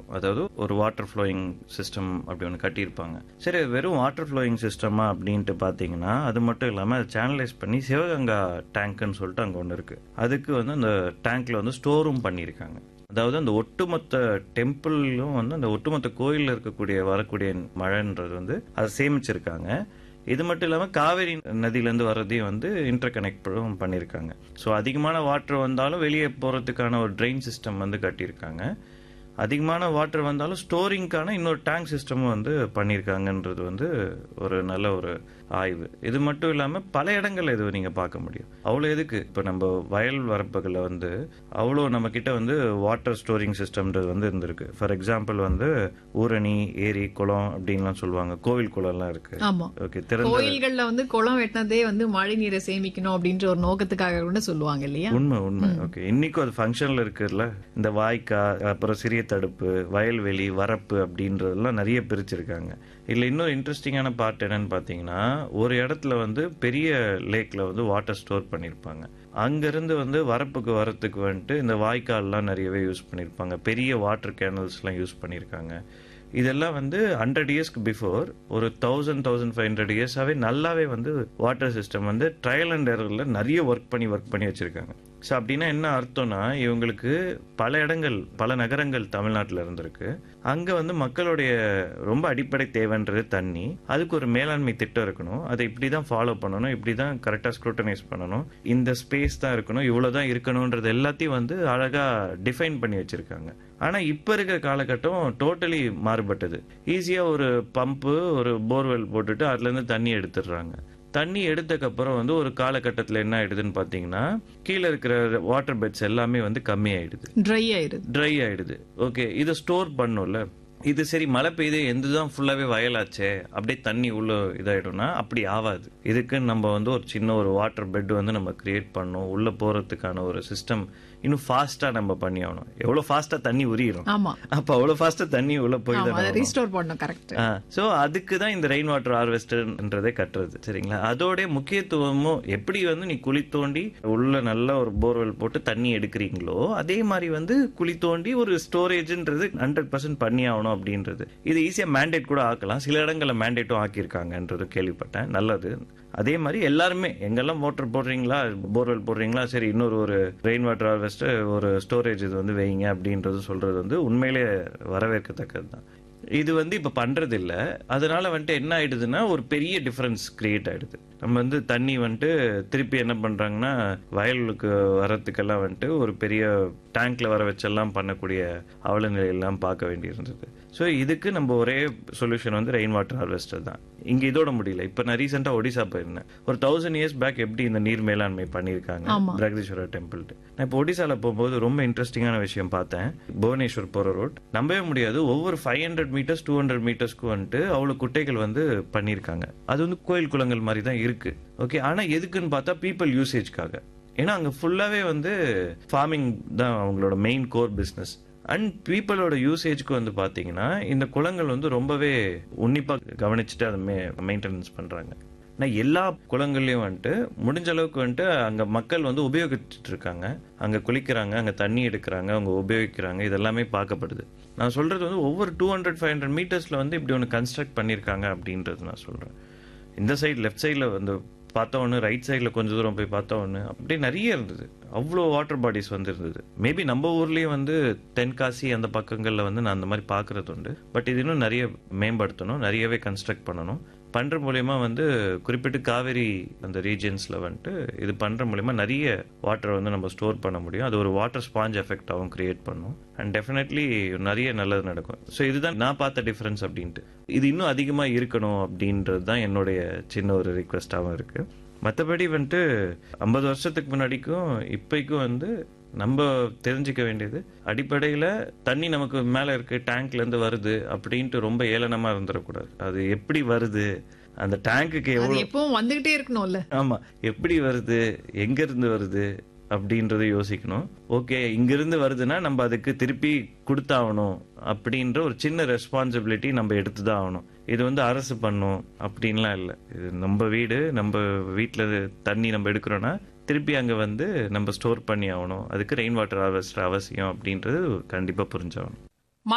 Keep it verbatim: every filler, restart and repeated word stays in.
அதாவது ஒரு water flowing system அப்படி ஒன்று கட்டியிருப்பாங்க. சரி, வெறும் வாட்டர் ஃப்ளோயிங் சிஸ்டமா அப்படின்ட்டு பார்த்தீங்கன்னா அது மட்டும் இல்லாமல் அதை சேனலைஸ் பண்ணி சிவகங்கா டேங்க்னு சொல்லிட்டு அங்கே ஒன்று இருக்குது. அதுக்கு வந்து அந்த டேங்க்ல வந்து ஸ்டோரும் பண்ணியிருக்காங்க. அதாவது அந்த ஒட்டுமொத்த டெம்பிளும் வந்து அந்த ஒட்டுமொத்த கோயிலில் இருக்கக்கூடிய வரக்கூடிய மழைன்றது வந்து அதை சேமிச்சிருக்காங்க. இது மட்டும் இல்லாமல் காவேரி நதியிலேருந்து வர்றதையும் வந்து இன்டர் கனெக்டும் பண்ணியிருக்காங்க. ஸோ அதிகமான வாட்டர் வந்தாலும் வெளியே போகிறதுக்கான ஒரு ட்ரெயின் சிஸ்டம் வந்து கட்டியிருக்காங்க. அதிகமான வாட்டர் வந்தாலும் ஸ்டோரிங்கான இன்னொரு டேங்க் சிஸ்டமும் வந்து பண்ணியிருக்காங்கன்றது வந்து ஒரு நல்ல ஒரு ஆய்வு. இது மட்டும் இல்லாமல் பல இடங்கள்ல இது நீங்கள் பார்க்க முடியும். அவ்வளோ எதுக்கு இப்போ நம்ம வயல் வரப்புகளில் வந்து அவ்வளோ நம்ம கிட்ட வந்து வாட்டர் ஸ்டோரிங் சிஸ்டம்ன்றது வந்து இருந்திருக்கு. ஃபார் எக்ஸாம்பிள் வந்து ஊரணி, ஏரி, குளம் அப்படின்லாம் சொல்லுவாங்க. கோவில் குளம்லாம் இருக்கு. ஓகே, கோயில்கள்ல வந்து குளம் வெட்டினதே வந்து மழை நீரை சேமிக்கணும் அப்படின்ற ஒரு நோக்கத்துக்காக கூட சொல்லுவாங்க இல்லையா? உண்மை உண்மை ஓகே. இன்னைக்கும் அது ஃபங்க்ஷன்ல இருக்குல்ல. இந்த வாய்க்கா, அப்புறம் சிறிய தடுப்பு, வயல்வெளி, வரப்பு அப்படின்றதெல்லாம் நிறைய பிரிச்சிருக்காங்க. இதுல இன்னொரு இன்ட்ரெஸ்டிங்கான பார்ட் என்னன்னு பாத்தீங்கன்னா, ஒரு இடத்துல வந்து பெரிய லேக்ல வந்து வாட்டர் ஸ்டோர் பண்ணிருப்பாங்க. அங்கிருந்து வந்து வரப்புக்கு வரத்துக்கு வந்துட்டு இந்த வாய்க்கால்லாம் நிறையவே யூஸ் பண்ணிருப்பாங்க. பெரிய வாட்டர் கேனல்ஸ் எல்லாம் யூஸ் பண்ணிருக்காங்க. இதெல்லாம் வந்து ஹண்ட்ரட் இயர்ஸ்க்கு பிஃபோர் ஒரு தௌசண்ட் தௌசண்ட் ஃபைவ் ஹண்ட்ரட் இயர்ஸாவே நல்லாவே வந்து வாட்டர் சிஸ்டம் வந்து ட்ரையல் அண்ட் எரர்ல நிறைய ஒர்க் பண்ணி ஒர்க் பண்ணி வச்சிருக்காங்க. ஸோ அப்படின்னா என்ன அர்த்தம்னா, இவங்களுக்கு பல இடங்கள், பல நகரங்கள் தமிழ்நாட்டில் இருந்திருக்கு. அங்கே வந்து மக்களுடைய ரொம்ப அடிப்படை தேவைன்றது தண்ணி. அதுக்கு ஒரு மேலாண்மை திட்டம் இருக்கணும். அதை இப்படி தான் ஃபாலோ பண்ணணும், இப்படி தான் கரெக்டாக ஸ்க்ரூட்டனைஸ் பண்ணணும், இந்த ஸ்பேஸ் தான் இருக்கணும், இவ்வளோ தான் இருக்கணுன்றது எல்லாத்தையும் வந்து அழகாக டிஃபைன் பண்ணி வச்சிருக்காங்க. ஆனால் இப்போ இருக்கிற காலகட்டம் டோட்டலி மாறுபட்டது. ஈஸியாக ஒரு பம்பு, ஒரு போர்வெல் போட்டுட்டு அதுலேருந்து தண்ணி எடுத்துடுறாங்க. தண்ணி எடுத்ததுக்கப்புறம் வந்து ஒரு காலகட்டத்தில் என்ன ஆயிடுதுன்னு பார்த்தீங்கன்னா, கீழே இருக்கிற வாட்டர் பெட்ஸ் எல்லாமே வந்து கம்மி ஆயிடுது, ட்ரை ஆயிடுது ட்ரை ஆயிடுது ஓகே, இதை ஸ்டோர் பண்ணும்ல. இது சரி, மழை பெய்யுது, எந்ததான் ஃபுல்லாவே வயலாச்சே, அப்படியே தண்ணி உள்ள இதாயிடும்னா அப்படி ஆகாது. இதுக்கு நம்ம வந்து ஒரு சின்ன ஒரு வாட்டர் பெட் வந்து நம்ம கிரியேட் பண்ணணும். உள்ள போறதுக்கான ஒரு சிஸ்டம் இன்னும் ஃபாஸ்டா நம்ம பண்ணி ஆகணும். எவ்வளவு ஃபாஸ்டா தண்ணி உரியிடும், அப்ப அவ்வளவு ஃபாஸ்டா தண்ணி உள்ள போய் ரீஸ்டோர் பண்ணணும். கரெக்ட். சோ அதுக்கு தான் இந்த ரெயின் வாட்டர் ஹார்வெஸ்டர்ன்றதே கட்டுறது. சரிங்களா? அதோட முக்கியத்துவமும் எப்படி வந்து நீ குழி தோண்டி உள்ள நல்ல ஒரு போர்வெல் போட்டு தண்ணி எடுக்கிறீங்களோ, அதே மாதிரி வந்து குழி தோண்டி ஒரு ஸ்டோரேஜ்ன்றது ஹண்ட்ரட் பர்சன்ட் பண்ணி ஆகணும் அப்படின்றது. இது ஈஸியா மேண்டேட் கூட ஆக்கலாம். சில இடங்கள்ல மேண்டேட்டும் ஆக்கியிருக்காங்கன்றது கேள்விப்பட்டேன். நல்லது. அதே மாதிரி எல்லாருமே எங்கெல்லாம் மோட்டர் போடுறீங்களா, போர்வெல் போடுறீங்களா, சரி இன்னொரு ஒரு ரெயின் வாட்டர் ஹார்வெஸ்டர், ஒரு ஸ்டோரேஜ் இது வந்து வைங்க அப்படின்றது சொல்றது வந்து உண்மையிலே வரவேற்கத்தக்கது தான். இது வந்து இப்ப பண்றது இல்ல. அதனால வந்துட்டு என்ன ஆயிடுதுன்னா ஒரு பெரிய டிஃபரன்ஸ் கிரியேட் ஆயிடுது. நம்ம வந்து தண்ணி வந்துட்டு திருப்பி என்ன பண்றாங்கன்னா, வயலுக்கு வரத்துக்கெல்லாம் வந்துட்டு ஒரு பெரிய டேங்க்ல வர வச்செல்லாம் பண்ணக்கூடிய அவல நிலையெல்லாம் பார்க்க வேண்டியிருந்தது. ஸோ இதுக்கு நம்ம ஒரே சொல்யூஷன் வந்து ரெயின் வாட்டர் ஹார்வெஸ்டர் தான். இங்க இதோட முடியல. இப்ப நான் ரீசெண்டா ஒடிசா போயிருந்தேன். ஒரு தௌசண்ட் இயர்ஸ் பேக் எப்படி இந்த நீர் மேலாண்மை பண்ணிருக்காங்க பிரகதீஸ்வரா டெம்பிள். நான் இப்போ ஒடிசால போகும்போது ரொம்ப இன்ட்ரெஸ்டிங்கான விஷயம் பார்த்தேன். புவனேஸ்வர் போற ரோட் நம்பவே முடியாது. ஒவ்வொரு five hundred metres two hundred மீட்டர்ஸ்க்கு வந்துட்டு அவ்வளவு குட்டைகள் வந்து பண்ணிருக்காங்க. அது வந்து கோயில் குளங்கள் மாதிரி தான் இருக்கு. ஓகே, ஆனா எதுக்குன்னு பார்த்தா பீப்புள் யூசேஜ்க்காக. ஏன்னா அங்க ஃபுல்லாவே வந்து ஃபார்மிங் தான் அவங்களோட மெயின் கோர் பிசினஸ். அண்ட் பீப்புளோட யூசேஜ்க்கு வந்து பாத்தீங்கன்னா இந்த குளங்கள் வந்து ரொம்பவே உன்னிப்பா கவனிச்சுட்டு அதை மெயின்டெனன்ஸ் பண்றாங்க. நான் எல்லா குளங்கள்லயும் வந்துட்டு முடிஞ்ச அளவுக்கு வந்துட்டு அங்க மக்கள் வந்து உபயோகிச்சுட்டு இருக்காங்க. அங்க குளிக்கிறாங்க, அங்க தண்ணி எடுக்கிறாங்க, அவங்க உபயோகிக்கிறாங்க. இதெல்லாமே பார்க்கப்படுது. நான் சொல்றது வந்து ஒவ்வொரு டூ ஹண்ட்ரட் ஃபைவ் ஹண்ட்ரட் மீட்டர்ஸ்ல வந்து இப்படி ஒன்று கன்ஸ்ட்ரக்ட் பண்ணிருக்காங்க அப்படின்றது நான் சொல்றேன். இந்த சைடு லெஃப்ட் சைட்ல வந்து பார்த்தா ஒன்று, ரைட் சைடில் கொஞ்சம் தூரம் போய் பார்த்தா ஒன்று, அப்படியே நிறைய இருந்தது. அவ்வளோ வாட்டர் பாடிஸ் வந்து இருந்தது. மேபி நம்ம ஊர்லேயும் வந்து தென்காசி அந்த பக்கங்களில் வந்து நான் அந்த மாதிரி பார்க்கறது உண்டு. பட் இது இன்னும் நிறைய மேம்படுத்தணும், நிறையவே கன்ஸ்ட்ரக்ட் பண்ணணும். பண்ற மூலயமா வந்து குறிப்பிட்டு காவேரி அந்த ரீஜன்ஸ்ல வந்துட்டு இது பண்ற மூலயமா நிறைய வாட்டர் வந்து நம்ம ஸ்டோர் பண்ண முடியும். அது ஒரு வாட்டர் ஸ்பாஞ்ச் எஃபெக்டாகவும் கிரியேட் பண்ணும். அண்ட் டெஃபினெட்லி நிறைய நல்லது நடக்கும். ஸோ இதுதான் நான் பார்த்த டிஃபரன்ஸ் அப்படின்ட்டு. இது இன்னும் அதிகமாக இருக்கணும் அப்படின்றது தான் என்னுடைய சின்ன ஒரு ரிக்வெஸ்டாகவும் இருக்கு. மற்றபடி வந்துட்டு ஐம்பது வருஷத்துக்கு முன்னாடிக்கும் இப்பைக்கும் வந்து நம்ம தெரிஞ்சுக்க வேண்டியது, அடிப்படையில தண்ணி நமக்கு மேல இருக்கு, டேங்க்ல இருந்து வருது அப்படின்ட்டு ரொம்ப ஏளனமா இருந்துடக்கூடாது. அது எப்படி வருது, அந்த டேங்குக்கு எவ்வளவு எப்பவும் வந்துகிட்டே இருக்கணும்ல. ஆமா, எப்படி வருது, எங்க இருந்து வருது அப்படின்றத யோசிக்கணும். ஓகே, இங்கிருந்து வருதுன்னா நம்ம அதுக்கு திருப்பி கொடுத்தாகணும் அப்படின்ற ஒரு சின்ன ரெஸ்பான்சிபிலிட்டி நம்ம எடுத்துதான் ஆகணும். இது வந்து அரசு பண்ணும் அப்படின்லாம் இல்லை. இது நம்ம வீடு, நம்ம வீட்டுல தண்ணி நம்ம எடுக்கிறோம்னா திருப்பி அங்க வந்து நம்ம ஸ்டோர் பண்ணி ஆகணும். அதுக்கு ரெயின் வாட்டர் ஹார்வெஸ்டர் அவசியம் அப்படின்றது கண்டிப்பா புரிஞ்சாகணும்.